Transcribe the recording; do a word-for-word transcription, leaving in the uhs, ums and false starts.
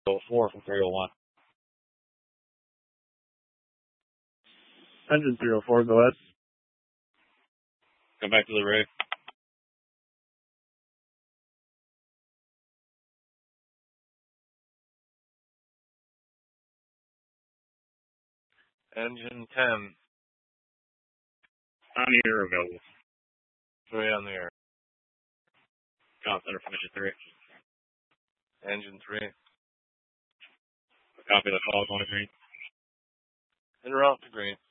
four from three oh one. Engine three oh four, go ahead. Come back to the rig. Engine ten. On the air available. Three on the air. Call center from engine three. Engine three. Copy the call, going to green. En route to green.